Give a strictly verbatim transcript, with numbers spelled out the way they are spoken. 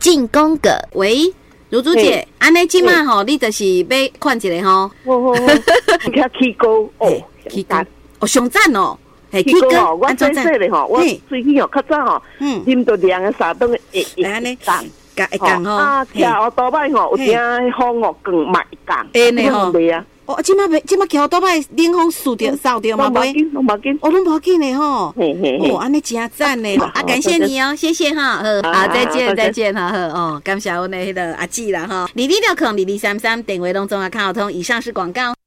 进攻个。喂，如珠姐，安尼今嘛吼，你就是要看一个吼。 好好好，你起高哦， 起高哦，上赞哦。 起高哦，我细细咧吼，我最近哦较早吼，啉到凉的三顿会会安尼降， 会降吼。 啊，骑乌多摆吼，有点风哦更嘛会降。 会呢吼。 啊。 哦，即马袂，即马骑乌多摆冷风扫着扫着嘛袂？ 拢无紧， 哦，拢无紧呢吼。 嘿嘿嘿。 哦，安尼真赞呢。啊，感谢你哦，谢谢哈。好，再见再见哈。好哦，感谢我们的迄个阿姊啦哈。二二六空二二三三电话拢总啊卡好通，以上是广告。